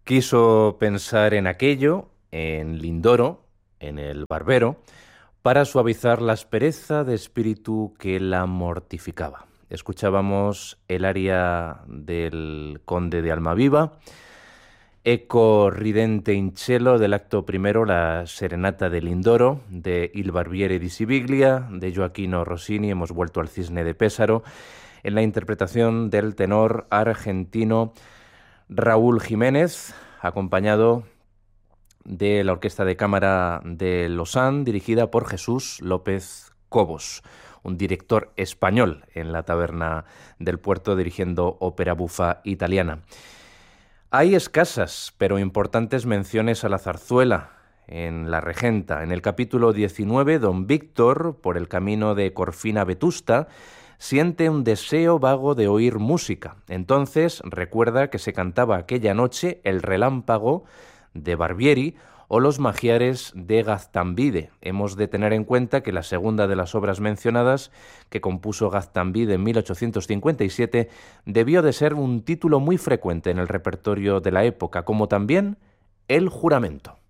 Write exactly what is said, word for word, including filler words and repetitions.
Quiso pensar en aquello, en Lindoro, en el barbero, para suavizar la aspereza de espíritu que la mortificaba. Escuchábamos el aria del Conde de Almaviva, eco ridente in cielo del acto primero, la Serenata de Lindoro, de Il Barbiere di Siviglia, de Gioachino Rossini. Hemos vuelto al Cisne de Pésaro, en la interpretación del tenor argentino Raúl Jiménez, acompañado de la Orquesta de Cámara de Lausanne, dirigida por Jesús López Cobos, un director español en la Taberna del Puerto, dirigiendo ópera bufa italiana. Hay escasas pero importantes menciones a la zarzuela en La Regenta. En el capítulo diecinueve, don Víctor, por el camino de Corfina Vetusta, siente un deseo vago de oír música. Entonces recuerda que se cantaba aquella noche El Relámpago de Barbieri o Los Magiares de Gaztambide. Hemos de tener en cuenta que la segunda de las obras mencionadas, que compuso Gaztambide en mil ochocientos cincuenta y siete, debió de ser un título muy frecuente en el repertorio de la época, como también El Juramento.